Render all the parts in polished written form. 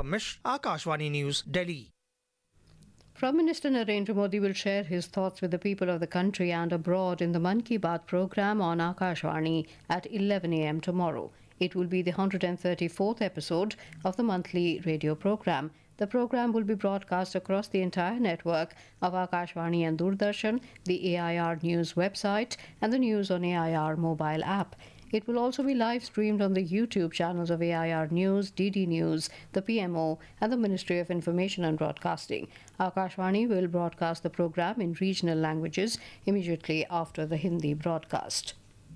Anupam Mishra, Akashvani News, Delhi. Prime Minister Narendra Modi will share his thoughts with the people of the country and abroad in the Mann Ki Baat program on Akashvani at 11 a.m. tomorrow. It will be the 134th episode of the monthly radio program. The program will be broadcast across the entire network of Akashvani and Doordarshan, the AIR News website, and the News on AIR mobile app. It will also be live streamed on the YouTube channels of AIR News, DD News, the PMO, and the Ministry of Information and Broadcasting. Akashvani will broadcast the program in regional languages immediately after the Hindi broadcast.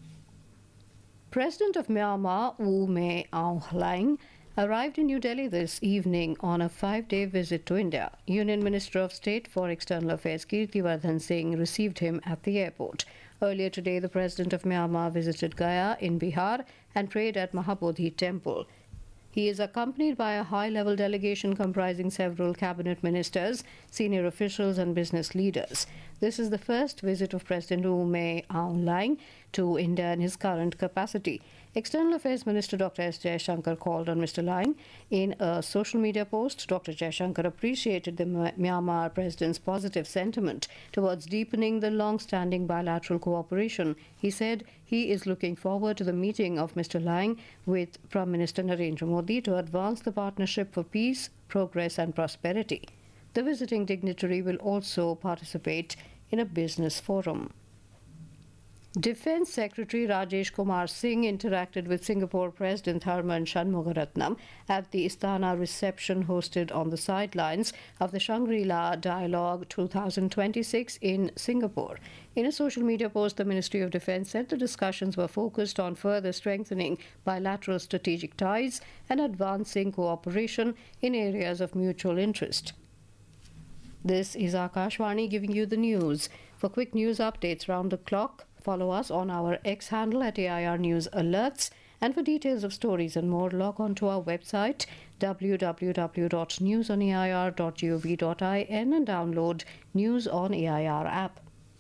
President of Myanmar, Wu Mei Aung Hlaing, arrived in New Delhi this evening on a 5-day visit to India. Union Minister of State for External Affairs Kirtiwardhan Singh received him at the airport. Earlier today, the President of Myanmar visited Gaya in Bihar and prayed at Mahabodhi Temple. He is accompanied by a high-level delegation comprising several cabinet ministers, senior officials and business leaders. This is the first visit of President Wu Mei Aung Hlaing to India in his current capacity. External Affairs Minister Dr. S. Jaishankar called on Mr. Hlaing. In a social media post, Dr. Jaishankar appreciated the Myanmar President's positive sentiment towards deepening the long-standing bilateral cooperation. He said he is looking forward to the meeting of Mr. Hlaing with Prime Minister Narendra Modi to advance the partnership for peace, progress and prosperity. The visiting dignitary will also participate in a business forum. Defence Secretary Rajesh Kumar Singh interacted with Singapore President Tharman Shanmugaratnam at the Istana reception hosted on the sidelines of the Shangri-La Dialogue 2026 in Singapore. In a social media post, the Ministry of Defence said the discussions were focused on further strengthening bilateral strategic ties and advancing cooperation in areas of mutual interest. This is Akashvani giving you the news. For quick news updates round the clock, follow us on our X handle at AIR News Alerts. And for details of stories and more, log on to our website www.newsonair.gov.in and download News on AIR app.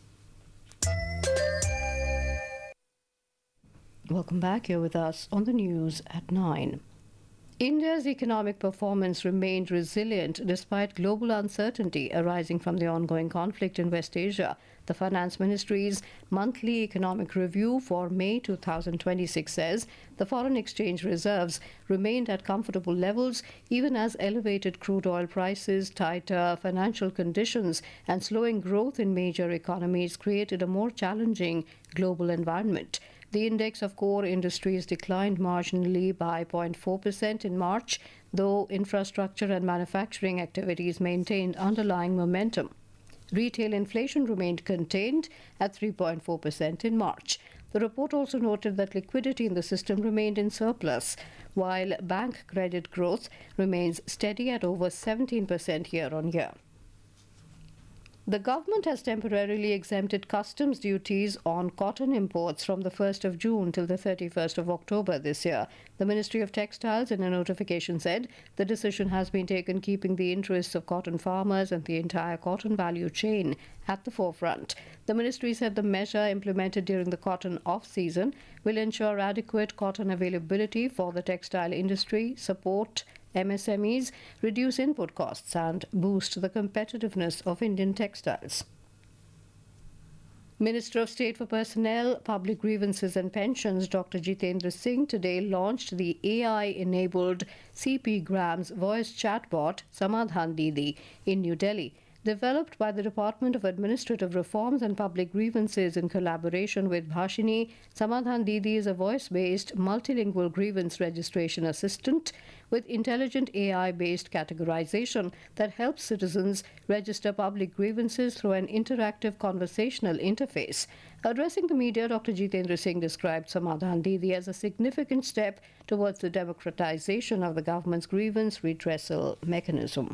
Welcome back. Here with us on the news at 9. India's economic performance remained resilient despite global uncertainty arising from the ongoing conflict in West Asia. The Finance Ministry's monthly economic review for May 2026 says the foreign exchange reserves remained at comfortable levels even as elevated crude oil prices, tighter financial conditions, and slowing growth in major economies created a more challenging global environment. The index of core industries declined marginally by 0.4% in March, though infrastructure and manufacturing activities maintained underlying momentum. Retail inflation remained contained at 3.4% in March. The report also noted that liquidity in the system remained in surplus, while bank credit growth remains steady at over 17% year-on-year. The government has temporarily exempted customs duties on cotton imports from the 1st of June till the 31st of October this year. The Ministry of Textiles in a notification said the decision has been taken keeping the interests of cotton farmers and the entire cotton value chain at the forefront. The ministry said the measure implemented during the cotton off-season will ensure adequate cotton availability for the textile industry, support MSMEs, reduce input costs and boost the competitiveness of Indian textiles. Minister of State for Personnel, Public Grievances and Pensions Dr. Jitendra Singh today launched the AI-enabled CP Grams voice chatbot Samadhan Didi in New Delhi. Developed by the Department of Administrative Reforms and Public Grievances in collaboration with Bhashini, Samadhan Didi is a voice-based multilingual grievance registration assistant with intelligent AI-based categorization that helps citizens register public grievances through an interactive conversational interface. Addressing the media, Dr. Jitendra Singh described Samadhan Didi as a significant step towards the democratization of the government's grievance redressal mechanism.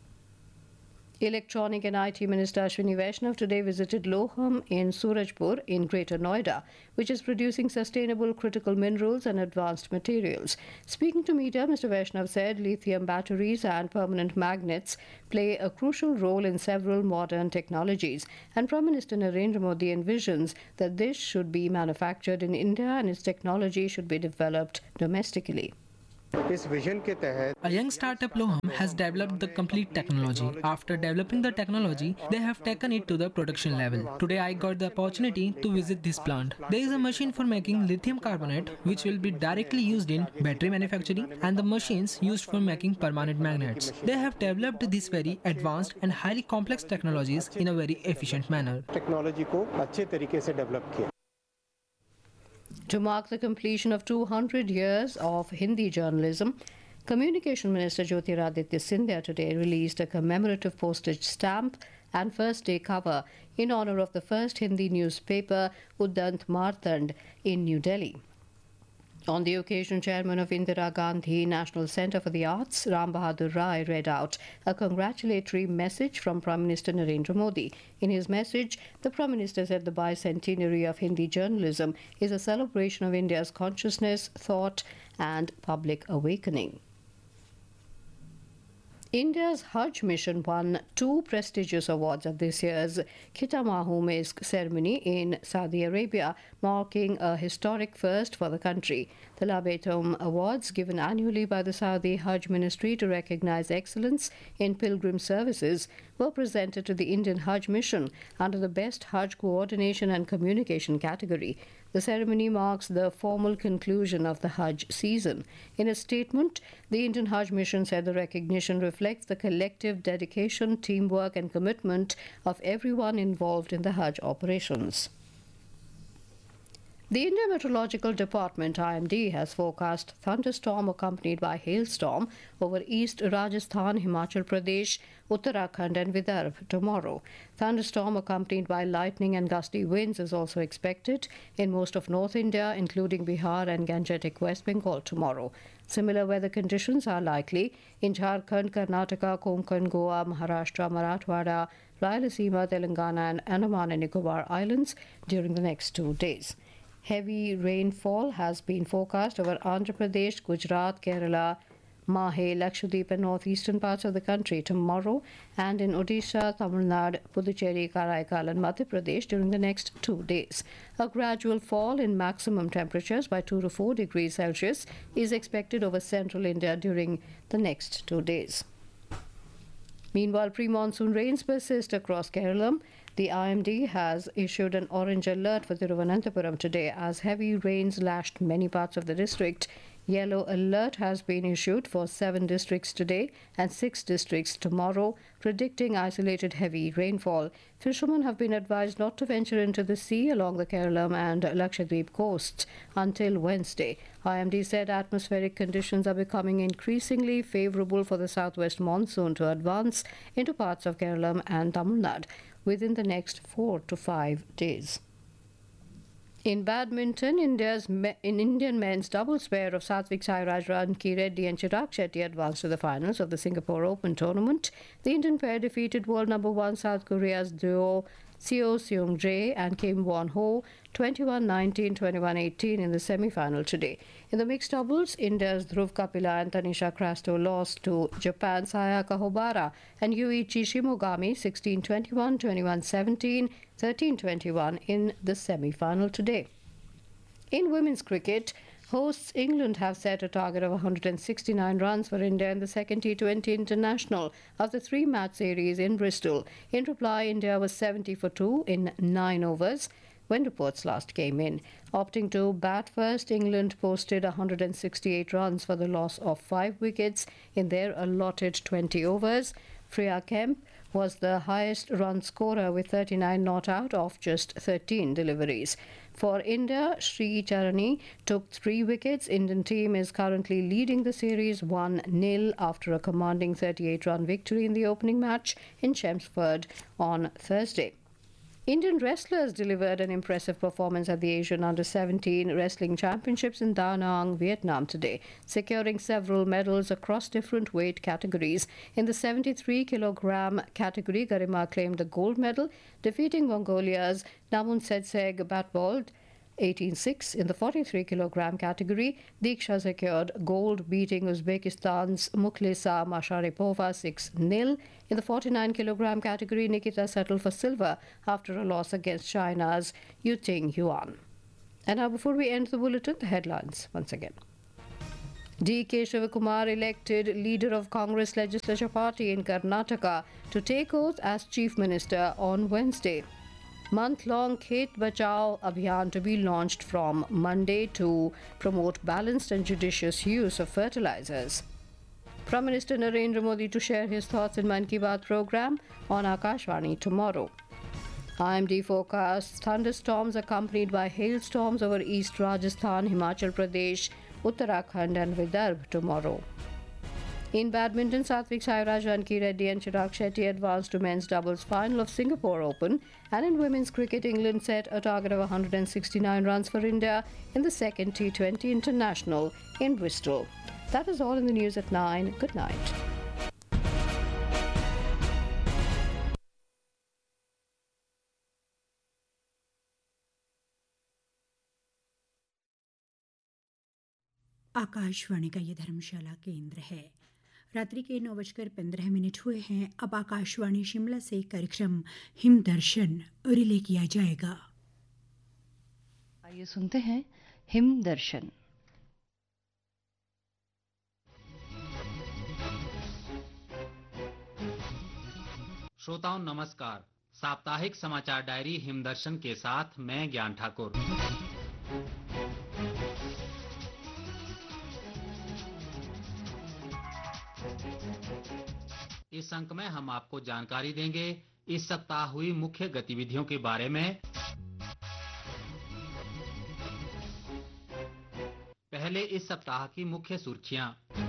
Electronic and IT Minister Ashwini Vaishnav today visited Loham in Surajpur in Greater Noida, which is producing sustainable critical minerals and advanced materials. Speaking to media, Mr. Vaishnav said lithium batteries and permanent magnets play a crucial role in several modern technologies, and Prime Minister Narendra Modi envisions that this should be manufactured in India and its technology should be developed domestically. इस vision के तहत A young startup Loham has developed the complete technology. After developing the technology, they have taken it to the production level. Today I got the opportunity to visit this plant. There is a machine for making lithium carbonate which will be directly used in battery manufacturing and the machines used for making permanent magnets. They have developed these very advanced and highly complex technologies in a very efficient manner. Technology को अच्छे तरीके से develop किया. To mark the completion of 200 years of Hindi journalism, Communication Minister Jyotiraditya Scindia today released a commemorative postage stamp and first day cover in honor of the first Hindi newspaper Uddant Martand in New Delhi. On the occasion, Chairman of Indira Gandhi National Centre for the Arts, Ram Bahadur Rai, read out a congratulatory message from Prime Minister Narendra Modi. In his message, the Prime Minister said the bicentenary of Hindi journalism is a celebration of India's consciousness, thought, and public awakening. India's Hajj mission won 2 prestigious awards at this year's Khitamahu Misk ceremony in Saudi Arabia, marking a historic first for the country. The Labetum Awards, given annually by the Saudi Hajj Ministry to recognize excellence in pilgrim services, were presented to the Indian Hajj mission under the Best Hajj Coordination and Communication category. The ceremony marks the formal conclusion of the Hajj season. In a statement, the Indian Hajj mission said the recognition reflects the collective dedication, teamwork, and commitment of everyone involved in the Hajj operations. The India Meteorological Department IMD has forecast thunderstorm accompanied by hailstorm over East Rajasthan, Himachal Pradesh, Uttarakhand and Vidarbha tomorrow. Thunderstorm accompanied by lightning and gusty winds is also expected in most of North India, including Bihar and Gangetic West Bengal tomorrow. Similar weather conditions are likely in Jharkhand, Karnataka, Konkan, Goa, Maharashtra, Marathwada, Rayalaseema, Telangana and Andaman and Nicobar Islands during the next 2 days. Heavy rainfall has been forecast over Andhra Pradesh, Gujarat, Kerala, Mahe, Lakshadweep and northeastern parts of the country tomorrow, and in Odisha, Tamil Nadu, Puducherry, Karaikal and Madhya Pradesh during the next 2 days. A gradual fall in maximum temperatures by 2 to 4 degrees Celsius is expected over central India during the next 2 days. Meanwhile, pre-monsoon rains persist across Kerala. The IMD has issued an orange alert for Thiruvananthapuram today as heavy rains lashed many parts of the district. Yellow alert has been issued for 7 districts today and 6 districts tomorrow, predicting isolated heavy rainfall. Fishermen have been advised not to venture into the sea along the Kerala and Lakshadweep coasts until Wednesday. IMD said atmospheric conditions are becoming increasingly favourable for the southwest monsoon to advance into parts of Kerala and Tamil Nadu within the next 4 to 5 days. In badminton, Indian men's doubles pair of Satvik Sairaj Ranki Reddy and Chirag Shetty advanced to the finals of the Singapore Open tournament. The Indian pair defeated world number 1 South Korea's duo Seo Seung-jae and Kim Won-ho 21-19, 21-18 in the semi-final today. In the mixed doubles, India's Dhruv Kapila and Tanisha Crasto lost to Japan's Sayaka Hobara and Yuichi Shimogami 16-21, 21-17, 13-21 in the semi-final today. In women's cricket, hosts England have set a target of 169 runs for India in the second T20 international of the 3-match series in Bristol. In reply, India was 70 for 2 in 9 overs when reports last came in. Opting to bat first, England posted 168 runs for the loss of 5 wickets in their allotted 20 overs. Freya Kemp was the highest run scorer with 39 not out of just 13 deliveries. For India, Sri Charani took 3 wickets. Indian team is currently leading the series 1-0 after a commanding 38-run victory in the opening match in Chelmsford on Thursday. Indian wrestlers delivered an impressive performance at the Asian Under-17 Wrestling Championships in Da Nang, Vietnam today, securing several medals across different weight categories. In the 73 kilogram category, Garima claimed the gold medal, defeating Mongolia's Namun Setseg Batbold 18-6. In the 43 kilogram category, Diksha secured gold, beating Uzbekistan's Mukhlisa Masharipova 6-0. In the 49 kilogram category, Nikita settled for silver after a loss against China's Yuting Yuan. And now, before we end the bulletin, the headlines once again. D.K. Shivakumar elected leader of Congress Legislature Party in Karnataka to take oath as Chief Minister on Wednesday. Month-long Khet Bachao Abhiyan to be launched from Monday to promote balanced and judicious use of fertilizers. Prime Minister Narendra Modi to share his thoughts in Mann Ki Baat program on Akashvani tomorrow. IMD forecasts thunderstorms accompanied by hailstorms over East Rajasthan, Himachal Pradesh, Uttarakhand and Vidarbha tomorrow. In badminton, Satvik Sairaj, Ranki Reddy and Chirag Shetty advanced to men's doubles final of Singapore Open, and in women's cricket, England set a target of 169 runs for India in the second T20 International in Bristol. That is all in the news at 9. Good night. Akashvani का ये धर्मशाला केंद्र है। रात्रि के 9:15 हुए हैं। अब आकाशवाणी शिमला से कार्यक्रम हिम दर्शन रिले किया जाएगा। आइए सुनते हैं हिम दर्शन। श्रोताओं नमस्कार। साप्ताहिक समाचार डायरी हिमदर्शन के साथ मैं ज्ञान ठाकुर। इस अंक में हम आपको जानकारी देंगे इस सप्ताह हुई मुख्य गतिविधियों के बारे में। पहले इस सप्ताह की मुख्य सुर्खियां।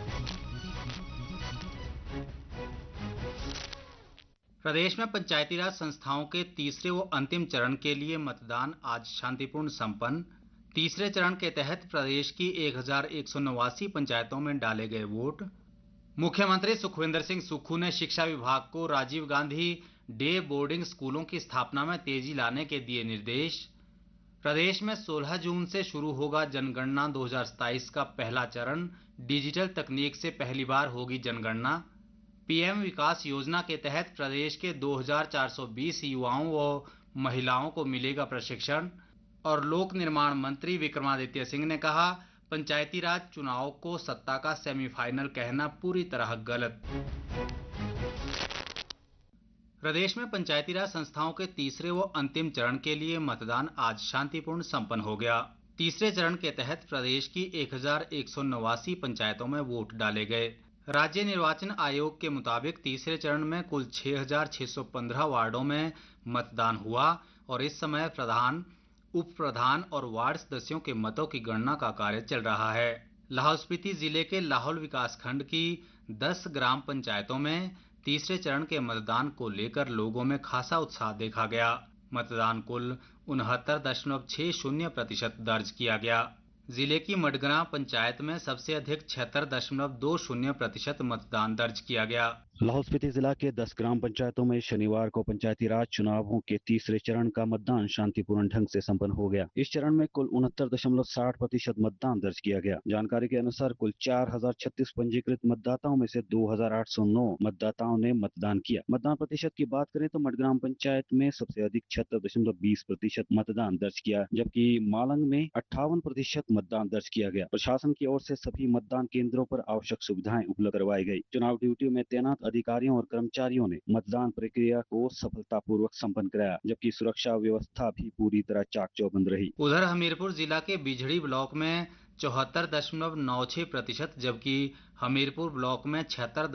प्रदेश में पंचायती राज संस्थाओं के तीसरे व अंतिम चरण के लिए मतदान आज शांतिपूर्ण संपन्न। तीसरे चरण के तहत प्रदेश की 1189 पंचायतों में डाले गए वोट। मुख्यमंत्री सुखविंदर सिंह सुक्खू ने शिक्षा विभाग को राजीव गांधी डे बोर्डिंग स्कूलों की स्थापना में तेजी लाने के दिए निर्देश। प्रदेश में 16 जून से शुरू होगा जनगणना 2027 का पहला चरण। डिजिटल तकनीक से पहली बार होगी जनगणना। पीएम विकास योजना के तहत प्रदेश के 2420 युवाओं व महिलाओं को मिलेगा प्रशिक्षण। और लोक निर्माण मंत्री विक्रमादित्य सिंह ने कहा, पंचायती राज चुनाव को सत्ता का सेमीफाइनल कहना पूरी तरह गलत। प्रदेश में पंचायती राज संस्थाओं के तीसरे व अंतिम चरण के लिए मतदान आज शांतिपूर्ण संपन्न हो गया। तीसरे चरण के तहत प्रदेश की 1189 पंचायतों में वोट डाले गए। राज्य निर्वाचन आयोग के मुताबिक तीसरे चरण में कुल 6615 वार्डों में मतदान हुआ और इस समय प्रधान, उप प्रधान और वार्ड सदस्यों के मतों की गणना का कार्य चल रहा है। लाहौल स्पीति जिले के लाहौल विकासखंड की 10 ग्राम पंचायतों में तीसरे चरण के मतदान को लेकर लोगों में खासा उत्साह देखा गया। मतदान कुल 69.60% दर्ज किया गया। जिले की मडगरा पंचायत में सबसे अधिक 76.20% मतदान दर्ज किया गया। लाहौल स्पीति जिला के 10 ग्राम पंचायतों में शनिवार को पंचायती राज चुनावों के तीसरे चरण का मतदान शांतिपूर्ण ढंग से संपन्न हो गया। इस चरण में कुल 69.60% मतदान दर्ज किया गया। जानकारी के अनुसार कुल 4036 पंजीकृत मतदाताओं में से 2809 मतदाताओं ने मतदान किया। मतदान प्रतिशत की बात करें तो मडग्राम पंचायत में सबसे अधिक 76.20% मतदान दर्ज किया, जबकि मालंग में 58% मतदान दर्ज किया गया। प्रशासन की ओर से सभी मतदान केंद्रों पर आवश्यक सुविधाएं उपलब्ध करवाई गई। चुनाव ड्यूटी में तैनात अधिकारियों और कर्मचारियों ने मतदान प्रक्रिया को सफलतापूर्वक संपन्न कराया, जबकि सुरक्षा व्यवस्था भी पूरी तरह चाक चौबंद रही। उधर हमीरपुर जिला के बिझड़ी ब्लॉक में 74.96%, जबकि हमीरपुर ब्लॉक में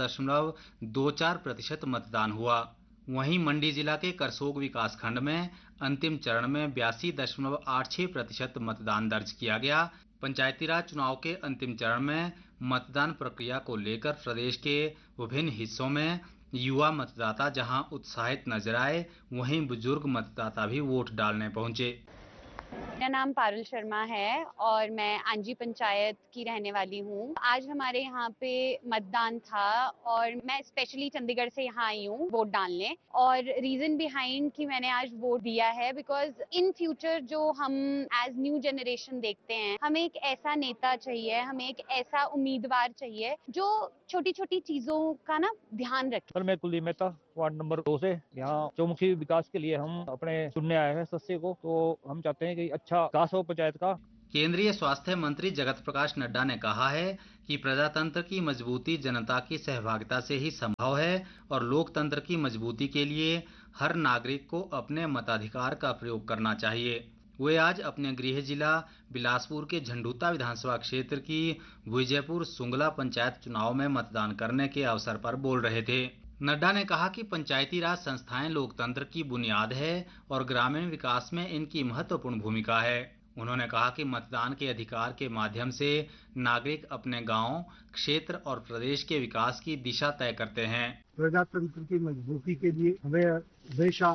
76.24% मतदान हुआ। वहीं मंडी जिला के करसोग विकास खंड में अंतिम चरण में 82.86% मतदान दर्ज किया गया। पंचायती राज चुनाव के अंतिम चरण में मतदान प्रक्रिया को लेकर प्रदेश के विभिन्न हिस्सों में युवा मतदाता जहां उत्साहित नजर आए, वहीं बुजुर्ग मतदाता भी वोट डालने पहुंचे। मेरा नाम पारुल शर्मा है और मैं आंजी पंचायत की रहने वाली हूँ। आज हमारे यहाँ पे मतदान था और मैं स्पेशली चंडीगढ़ से यहाँ आई हूँ वोट डालने। और रीजन बिहाइंड कि मैंने आज वोट दिया है बिकॉज इन फ्यूचर जो हम एज न्यू जनरेशन देखते हैं, हमें एक ऐसा नेता चाहिए, हमें एक ऐसा उम्मीदवार चाहिए जो छोटी छोटी चीजों का ना ध्यान रखे। सर मैं कुलदीप मेहता वार्ड नंबर 2 से यहाँ चौमुखी विकास के लिए हम अपने चुनने आए हैं सदस्य को। तो हम चाहते हैं कि अच्छा विकास हो पंचायत का केंद्रीय स्वास्थ्य मंत्री जगत प्रकाश नड्डा ने कहा है कि प्रजातंत्र की मजबूती जनता की सहभागिता से ही संभव है और लोकतंत्र की मजबूती के लिए हर नागरिक को अपने मताधिकार का प्रयोग करना चाहिए। वे आज अपने गृह जिला बिलासपुर के झंडूता विधानसभा क्षेत्र की विजयपुर सुंगला पंचायत चुनाव में मतदान करने के अवसर पर बोल रहे थे। नड्डा ने कहा कि पंचायती राज संस्थाएं लोकतंत्र की बुनियाद है और ग्रामीण विकास में इनकी महत्वपूर्ण भूमिका है। उन्होंने कहा कि मतदान के अधिकार के माध्यम से नागरिक अपने गांव, क्षेत्र और प्रदेश के विकास की दिशा तय करते हैं। प्रजातंत्र की मजबूती के लिए हमें हमेशा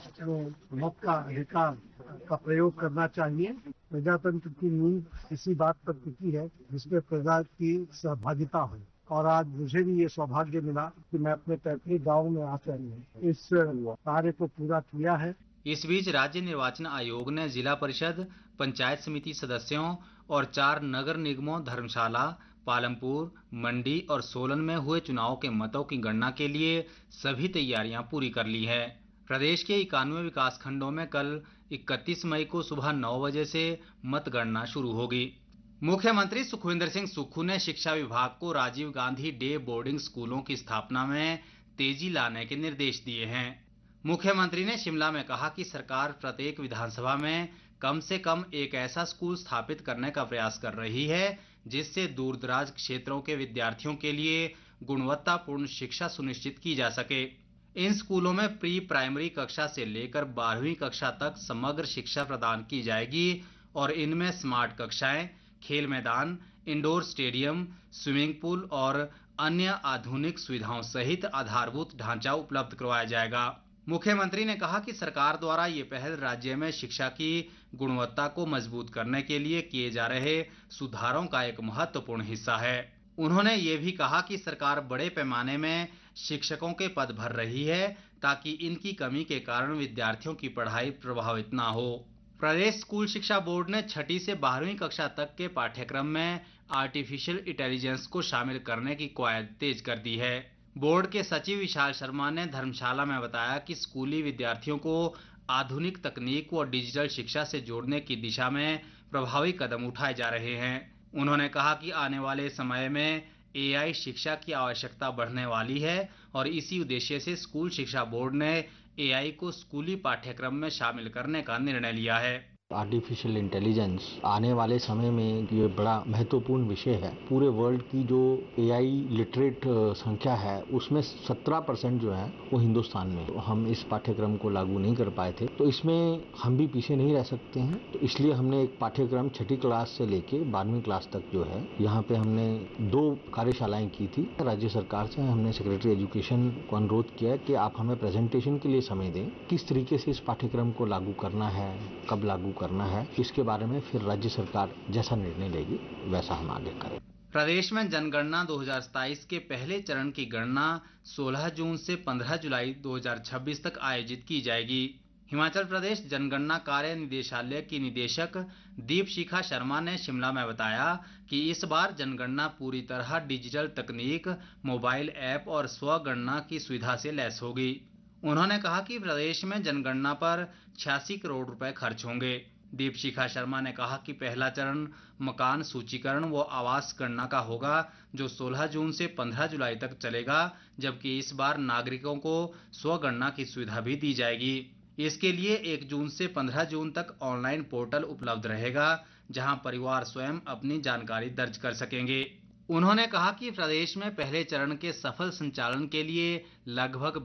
मत का अधिकार का प्रयोग करना चाहिए। प्रजातंत्र की नींव इसी बात पर टिकी है जिसमें प्रजा की सहभागिता हो, और आज मुझे भी ये सौभाग्य मिला कि मैं अपने पैतृक गाँव में आकर इस कार्य को पूरा किया है। इस बीच राज्य निर्वाचन आयोग ने जिला परिषद, पंचायत समिति सदस्यों और 4 नगर निगमों धर्मशाला, पालमपुर, मंडी और सोलन में हुए चुनाव के मतों की गणना के लिए सभी तैयारियां पूरी कर ली हैं। प्रदेश के 91 विकास खंडों में कल 31 मई को सुबह 9 बजे से मतगणना शुरू होगी। मुख्यमंत्री सुखविंदर सिंह सुक्खू ने शिक्षा विभाग को राजीव गांधी डे बोर्डिंग स्कूलों की स्थापना में तेजी लाने के निर्देश दिए हैं। मुख्यमंत्री ने शिमला में कहा कि सरकार प्रत्येक विधानसभा में कम से कम एक ऐसा स्कूल स्थापित करने का प्रयास कर रही है जिससे दूरदराज क्षेत्रों के विद्यार्थियों के लिए गुणवत्तापूर्ण शिक्षा सुनिश्चित की जा सके। इन स्कूलों में प्री प्राइमरी कक्षा से लेकर 12वीं कक्षा तक समग्र शिक्षा प्रदान की जाएगी और इनमें स्मार्ट कक्षाएं, खेल मैदान, इंडोर स्टेडियम, स्विमिंग पूल और अन्य आधुनिक सुविधाओं सहित आधारभूत ढांचा उपलब्ध करवाया जाएगा। मुख्यमंत्री ने कहा कि सरकार द्वारा ये पहल राज्य में शिक्षा की गुणवत्ता को मजबूत करने के लिए किए जा रहे सुधारों का एक महत्वपूर्ण हिस्सा है। उन्होंने ये भी कहा कि सरकार बड़े पैमाने में शिक्षकों के पद भर रही है ताकि इनकी कमी के कारण विद्यार्थियों की पढ़ाई प्रभावित न हो। प्रदेश स्कूल शिक्षा बोर्ड ने 6ठी से 12वीं कक्षा तक के पाठ्यक्रम में आर्टिफिशियल इंटेलिजेंस को शामिल करने की कवायद तेज कर दी है। बोर्ड के सचिव विशाल शर्मा ने धर्मशाला में बताया कि स्कूली विद्यार्थियों को आधुनिक तकनीक व डिजिटल शिक्षा से जोड़ने की दिशा में प्रभावी कदम उठाए जा रहे हैं। उन्होंने कहा कि आने वाले समय में एआई शिक्षा की आवश्यकता बढ़ने वाली है और इसी उद्देश्य से स्कूल शिक्षा बोर्ड ने एआई को स्कूली पाठ्यक्रम में शामिल करने का निर्णय लिया है। आर्टिफिशियल इंटेलिजेंस आने वाले समय में ये बड़ा महत्वपूर्ण विषय है। पूरे वर्ल्ड की जो एआई लिटरेट संख्या है उसमें 17% जो है वो हिंदुस्तान में। हम इस पाठ्यक्रम को लागू नहीं कर पाए थे, तो इसमें हम भी पीछे नहीं रह सकते हैं। तो इसलिए हमने एक पाठ्यक्रम 6ठी क्लास से लेके 12वीं क्लास तक जो है यहाँ पे हमने 2 कार्यशालाएं की थी। राज्य सरकार से हमने सेक्रेटरी एजुकेशन को अनुरोध किया कि आप हमें प्रेजेंटेशन के लिए समय दें, किस तरीके से इस पाठ्यक्रम को लागू करना है, कब लागू करना है, इसके बारे में फिर राज्य सरकार जैसा निर्णय लेगी वैसा हम आगे करें। प्रदेश में जनगणना 2027 के पहले चरण की गणना 16 जून से 15 जुलाई 2026 तक आयोजित की जाएगी। हिमाचल प्रदेश जनगणना कार्य निदेशालय की निदेशक दीपशिखा शर्मा ने शिमला में बताया कि इस बार जनगणना पूरी तरह डिजिटल तकनीक, मोबाइल ऐप और स्वगणना की सुविधा से लैस होगी। उन्होंने कहा कि प्रदेश में जनगणना पर 86 करोड़ रुपए खर्च होंगे। दीपशिखा शर्मा ने कहा कि पहला चरण मकान सूचीकरण व आवास गणना का होगा जो 16 जून से 15 जुलाई तक चलेगा, जबकि इस बार नागरिकों को स्वगणना की सुविधा भी दी जाएगी। इसके लिए 1 जून से 15 जून तक ऑनलाइन पोर्टल उपलब्ध रहेगा जहां परिवार स्वयं अपनी जानकारी दर्ज कर सकेंगे। उन्होंने कहा कि प्रदेश में पहले चरण के सफल संचालन के लिए लगभग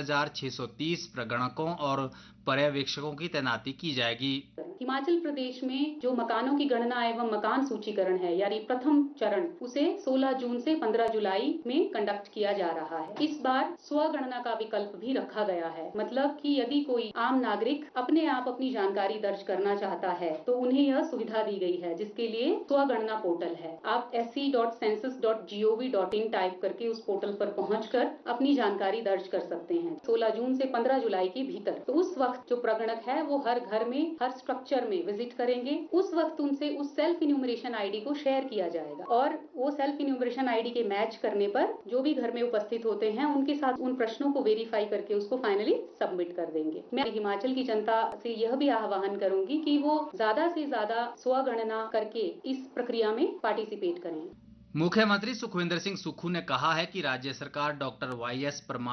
20,630 प्रगणकों और पर्यवेक्षकों की तैनाती की जाएगी। हिमाचल प्रदेश में जो मकानों की गणना एवं मकान सूचीकरण है यानी प्रथम चरण, उसे 16 जून से 15 जुलाई में कंडक्ट किया जा रहा है। इस बार स्वगणना का विकल्प भी रखा गया है, मतलब कि यदि कोई आम नागरिक अपने आप अपनी जानकारी दर्ज करना चाहता है तो उन्हें यह सुविधा दी गई है, जिसके लिए स्वगणना पोर्टल है। आप sc.census.gov.in टाइप करके उस पोर्टल पर पहुंचकर अपनी जानकारी जानकारी दर्ज कर सकते हैं 16 जून से 15 जुलाई के भीतर। तो उस वक्त जो प्रगणक है वो हर घर में, हर स्ट्रक्चर में विजिट करेंगे। उस वक्त उनसे उस सेल्फ इन्यूमरेशन आईडी को शेयर किया जाएगा और वो सेल्फ इन्यूमरेशन आईडी के मैच करने पर जो भी घर में उपस्थित होते हैं उनके साथ उन प्रश्नों को वेरीफाई करके उसको फाइनली सबमिट कर देंगे। मैं हिमाचल की जनता से यह भी आह्वान करूंगी कि वो ज्यादा से ज्यादा स्वगणना करके इस प्रक्रिया में पार्टिसिपेट करें। मुख्यमंत्री सुखविंदर सिंह सुक्खू ने कहा है कि राज्य सरकार डॉक्टर वाई एस परमार